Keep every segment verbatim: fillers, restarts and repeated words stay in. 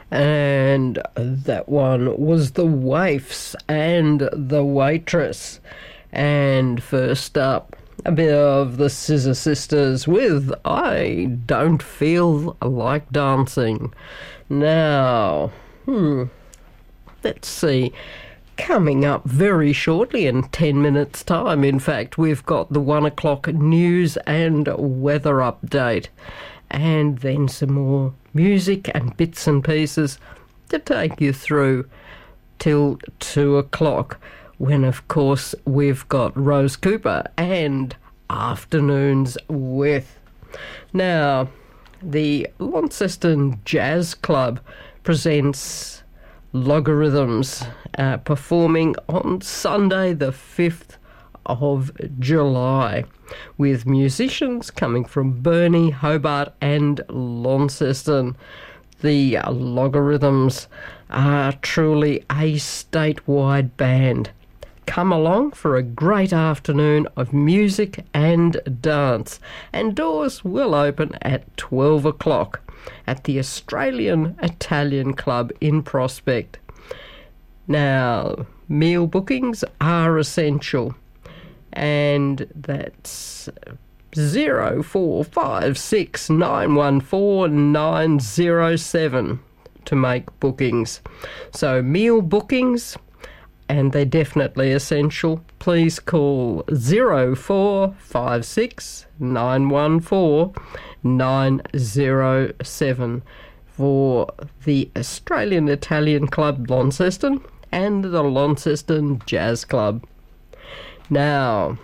and that one was The Waifs and The Waitress. And first up, a bit of the Scissor Sisters with I Don't Feel Like Dancing. Now, hmm, let's see. Coming up very shortly in ten minutes' time, in fact, we've got the one o'clock news and weather update. And then some more music and bits and pieces to take you through till two o'clock, when, of course, we've got Rose Cooper and Afternoons with. Now, the Launceston Jazz Club presents Logarithms, uh, performing on Sunday the fifth of July, with musicians coming from Burnie, Hobart and Launceston. The uh, Logarithms are truly a statewide band. Come along for a great afternoon of music and dance, and doors will open at twelve o'clock at the Australian Italian Club in Prospect. Now, meal bookings are essential, and that's zero four five six nine one four nine zero seven to make bookings. So meal bookings, and they're definitely essential. Please call zero four five six nine one four nine zero seven for the Australian Italian Club Launceston and the Launceston Jazz Club. Now,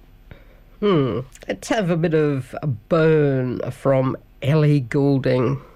hmm, let's have a bit of a burn from Ellie Goulding.